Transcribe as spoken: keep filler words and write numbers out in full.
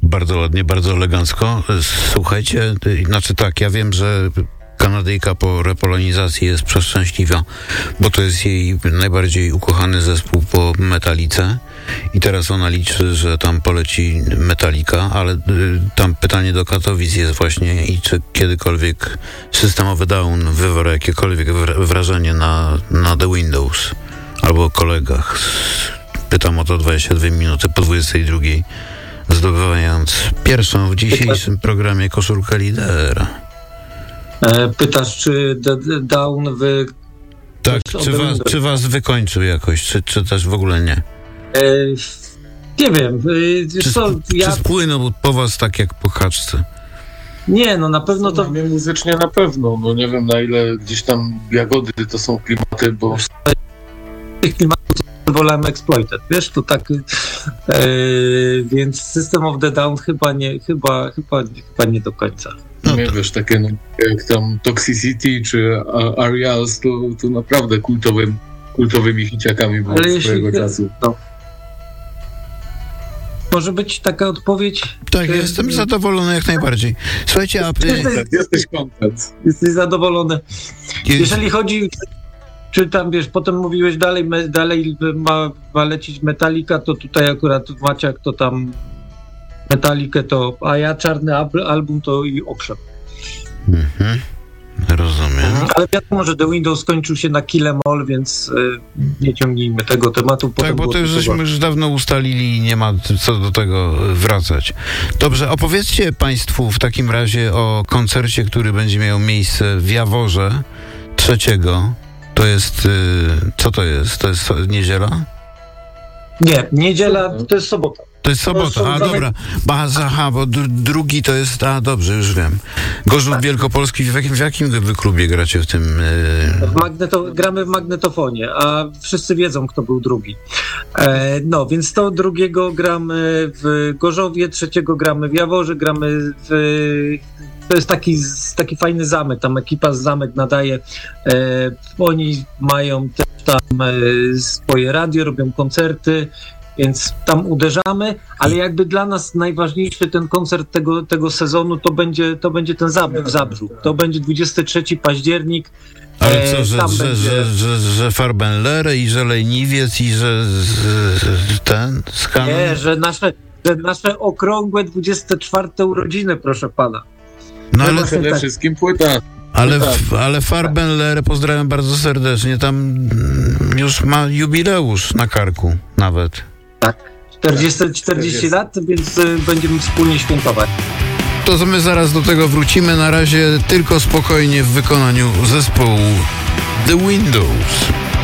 bardzo ładnie, bardzo elegancko. Słuchajcie, znaczy tak, ja wiem, że Kanadyjka po repolonizacji jest przeszczęśliwa, bo to jest jej najbardziej ukochany zespół po Metalice i teraz ona liczy, że tam poleci Metallica, ale y, tam pytanie do Katowic jest właśnie i czy kiedykolwiek Systemowy Down wywarł jakiekolwiek wrażenie na, na The Windows albo o kolegach. Pytam o to dwadzieścia dwie minuty po dwudziestej drugiej, zdobywając pierwszą w dzisiejszym programie koszulkę lidera. Pytasz, czy Down wy... Tak, czy was, czy was wykończył jakoś, czy, czy też w ogóle nie? E, nie wiem. Czy, co, sp- ja... czy spłynął po was tak jak po kaczce? Nie, no na pewno to... Mnie muzycznie na pewno, no nie wiem na ile gdzieś tam Jagody to są klimaty, bo... Tych klimatów wolałem Exploited, wiesz, to tak... E, więc System of the Down chyba nie, chyba, chyba, chyba nie do końca. No nie, wiesz, takie no, jak tam Toxicity czy Arials, to, to naprawdę kultowym, kultowymi hiciakami były Ale swojego jeśli, czasu. No. Może być taka odpowiedź? Tak, czy... jestem zadowolony jak najbardziej. Słuchajcie, a... Jesteś, jesteś content. Jesteś zadowolony. Jest... Jeżeli chodzi... Czy tam, wiesz, potem mówiłeś dalej, me, dalej ma, ma lecieć Metallica, to tutaj akurat Maciak to tam Metallicę to, a ja czarny album to i okrzep. Mhm. Rozumiem. Ale wiadomo, że The Windows skończył się na Kill 'Em All, więc y, nie ciągnijmy tego tematu. Tak, bo to już żeśmy już dawno ustalili i nie ma co do tego wracać. Dobrze, opowiedzcie państwu w takim razie o koncercie, który będzie miał miejsce w Jaworze trzeciego. To jest, y, co to jest? To jest niedziela? Nie, niedziela to jest sobota. To jest sobota, a dobra. Aha, bo drugi to jest, a dobrze, już wiem. Gorzów tak. Wielkopolski, w jakim, w jakim wy klubie gracie w tym? Yy... W magneto, gramy w magnetofonie, a wszyscy wiedzą, kto był drugi. E, no, więc to drugiego gramy w Gorzowie, trzeciego gramy w Jaworze, gramy w... To jest taki, taki fajny zamek, tam ekipa z zamek nadaje. E, oni mają też tam e, swoje radio, robią koncerty, więc tam uderzamy, ale jakby dla nas najważniejszy ten koncert tego, tego sezonu to będzie, to będzie ten Zab- w Zabrzu. To będzie dwudziestego trzeciego października. Ale co, że, że, będzie... że, że, że Farbenlere i że Leniwiec i że z, ten skan... Nie, że nasze, że nasze okrągłe dwudzieste czwarte urodziny, proszę pana. No ale przede wszystkim płyta. Ale, ale Farbenlere pozdrawiam bardzo serdecznie. Tam już ma jubileusz na karku nawet. Tak, czterdzieści, czterdzieści lat, więc y, będziemy wspólnie świętować. To my zaraz do tego wrócimy. Na razie tylko spokojnie w wykonaniu zespołu The Windows.